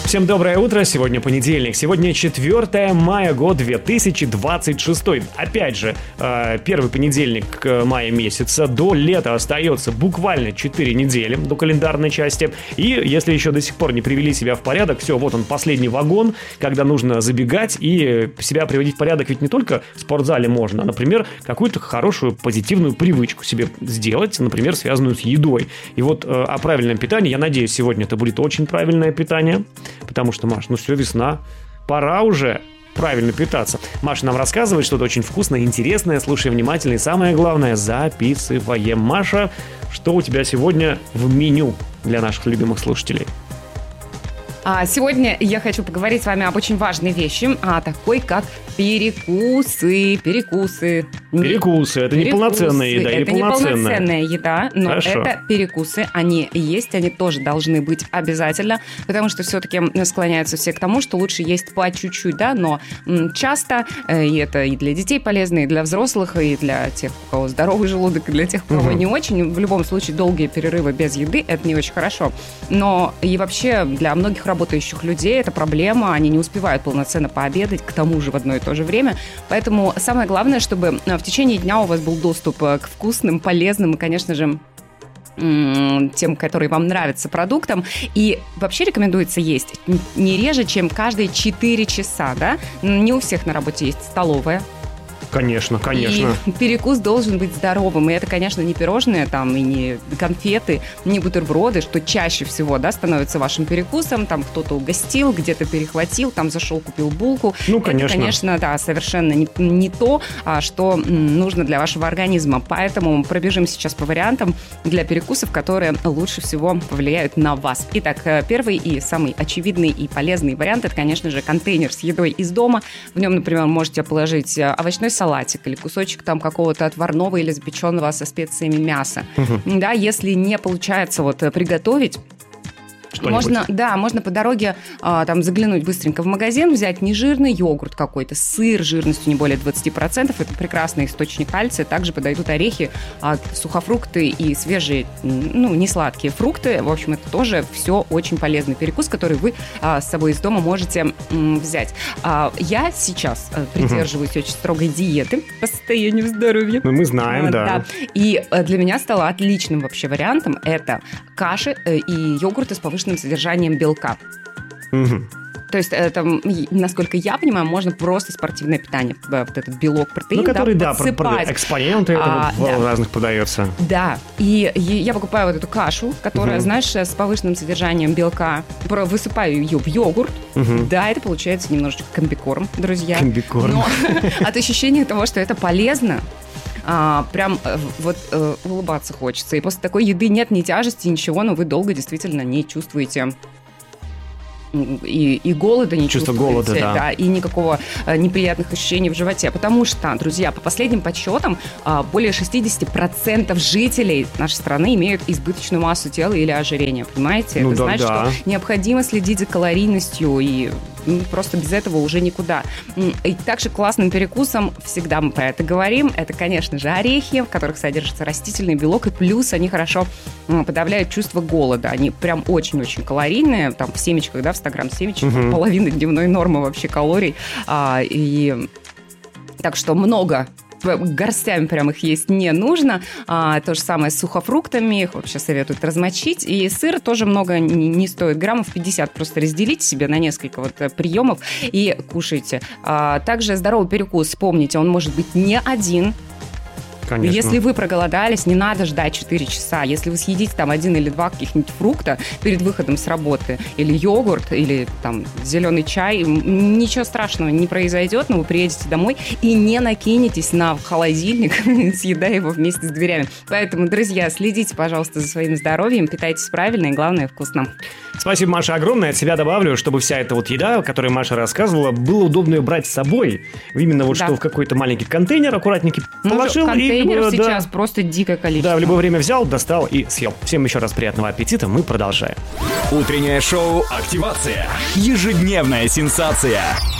Всем доброе утро, сегодня понедельник, сегодня 4 мая, год 2026. Опять же, первый понедельник мая месяца, до лета остается буквально 4 недели, до календарной части. И если еще до сих пор не привели себя в порядок, все, вот он, последний вагон, когда нужно забегать и себя приводить в порядок, ведь не только в спортзале можно, а, например, какую-то хорошую позитивную привычку себе сделать, например, связанную с едой. И вот о правильном питании, я надеюсь, сегодня это будет очень правильное питание. Потому что, Маш, все, весна, пора уже правильно питаться. Маша нам рассказывает что-то очень вкусное, интересное, слушай внимательно и самое главное, записываем. Маша, что у тебя сегодня в меню для наших любимых слушателей? Сегодня я хочу поговорить с вами об очень важной вещи, такой как перекусы. Перекусы, это не полноценная еда или полноценная? Это не полноценная еда, но Хорошо. Это перекусы, они есть, они тоже должны быть обязательно, потому что все-таки склоняются все к тому, что лучше есть по чуть-чуть, да, но часто, и это и для детей полезно, и для взрослых, и для тех, у кого здоровый желудок, и для тех, у кого не очень. В любом случае, долгие перерывы без еды – это не очень хорошо. Но и вообще для многих работающих людей это проблема, они не успевают полноценно пообедать, к тому же в одно и то же время. Поэтому самое главное, чтобы в течение дня у вас был доступ к вкусным, полезным и, конечно же, тем, которые вам нравятся продуктам. И вообще рекомендуется есть не реже, чем каждые 4 часа, да? Не у всех на работе есть столовая. Конечно. И перекус должен быть здоровым. И это, конечно, не пирожные, там, и не конфеты, не бутерброды, что чаще всего, да, становится вашим перекусом. Там кто-то угостил, где-то перехватил, там зашел, купил булку. Конечно. Это, конечно, да, совершенно не то, что нужно для вашего организма. Поэтому пробежим сейчас по вариантам для перекусов, которые лучше всего повлияют на вас. Итак, первый и самый очевидный и полезный вариант – это, конечно же, контейнер с едой из дома. В нем, например, можете положить овощной салатик или кусочек там какого-то отварного или запеченного со специями мяса. Да, если не получается приготовить, можно по дороге там заглянуть быстренько в магазин, взять нежирный йогурт какой-то, сыр жирностью не более 20%. Это прекрасный источник кальция. Также подойдут орехи, сухофрукты и свежие, не сладкие фрукты. В общем, это тоже все очень полезный перекус, который вы с собой из дома можете взять. Я сейчас придерживаюсь очень строгой диеты по состоянию здоровья. Мы знаем, да. И для меня стало отличным вообще вариантом это каши и йогурты с повышенным содержанием белка. То есть, это, насколько я понимаю, можно просто спортивное питание, вот этот белок, протеин, который, подсыпать. Экспоненты в разных продается. Да, и я покупаю вот эту кашу, которая, знаешь, с повышенным содержанием белка, высыпаю ее в йогурт. Да, это получается немножечко комбикорм, друзья. Комбикорм. Но от ощущения того, что это полезно, прям улыбаться хочется. И после такой еды нет ни тяжести, ничего, но вы долго действительно не чувствуете и голода не Чувство чувствуете. голода, да. И никакого неприятных ощущений в животе. Потому что, друзья, по последним подсчетам, более 60% жителей нашей страны имеют избыточную массу тела или ожирение. Понимаете? Это значит, что необходимо следить за калорийностью и просто без этого уже никуда. И также классным перекусом, всегда мы про это говорим, это, конечно же, орехи, в которых содержится растительный белок, и плюс они хорошо подавляют чувство голода. Они прям очень-очень калорийные, там в семечках, да, в 100 грамм семечек, половина дневной нормы вообще калорий. Так что много горстями прям их есть не нужно. То же самое с сухофруктами. Их вообще советуют размочить. И сыр тоже много не стоит. Граммов 50 просто разделите себе на несколько приемов и кушайте. Также здоровый перекус, помните, он может быть не один. Конечно. Если вы проголодались, не надо ждать 4 часа. Если вы съедите там 1 или 2 каких-нибудь фрукта перед выходом с работы, или йогурт, или там зеленый чай, ничего страшного не произойдет, но вы приедете домой и не накинетесь на холодильник, съедая его вместе с дверями. Поэтому, друзья, следите, пожалуйста, за своим здоровьем, питайтесь правильно и, главное, вкусно. Спасибо, Маша, огромное. От себя добавлю, чтобы вся эта еда, о которой Маша рассказывала, было удобно ее брать с собой. Именно что в какой-то маленький контейнер аккуратненький положил. Контейнеров сейчас просто дикое количество. Да, в любое время взял, достал и съел. Всем еще раз приятного аппетита, мы продолжаем. Утреннее шоу «Активация». Ежедневная сенсация.